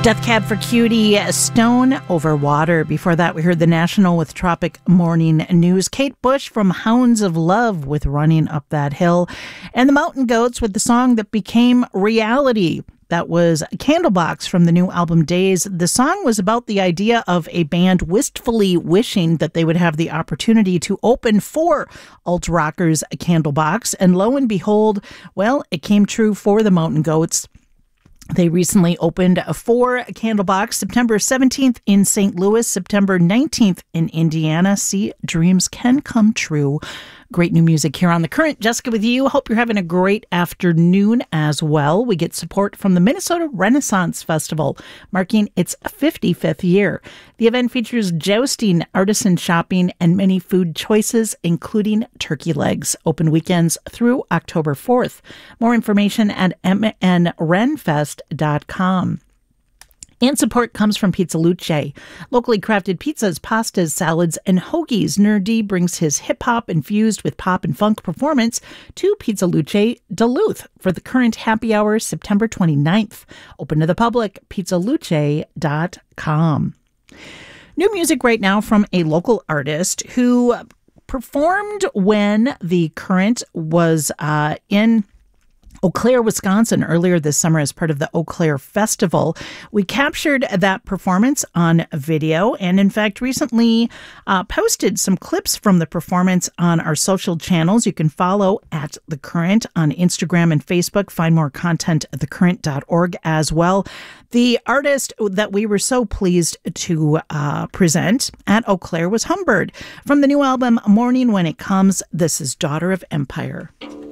Death Cab for Cutie, Stone Over Water. Before that, we heard The National with Tropic Morning News. Kate Bush from Hounds of Love with Running Up That Hill. And the Mountain Goats with the song that became reality. That was Candlebox from the new album Days. The song was about the idea of a band wistfully wishing that they would have the opportunity to open for alt rockers Candlebox. And lo and behold, well, it came true for the Mountain Goats. They recently opened for Candlebox September 17th in St. Louis, September 19th in Indiana. See, dreams can come true. Great new music here on The Current. Jessica with you. Hope you're having a great afternoon as well. We get support from the Minnesota Renaissance Festival, marking its 55th year. The event features jousting, artisan shopping, and many food choices, including turkey legs. Open weekends through October 4th. More information at mnrenfest.com. And support comes from Pizza Luce. Locally crafted pizzas, pastas, salads, and hoagies. Nerdy brings his hip-hop infused with pop and funk performance to Pizza Luce Duluth for the current happy hour, September 29th. Open to the public, pizzaluce.com. New music right now from a local artist who performed when The Current was in Eau Claire, Wisconsin, earlier this summer as part of the Eau Claire Festival. We captured that performance on video and, in fact, recently posted some clips from the performance on our social channels. You can follow at The Current on Instagram and Facebook. Find more content at thecurrent.org as well. The artist that we were so pleased to present at Eau Claire was Humbird. From the new album Morning When It Comes, this is Daughter of Empire.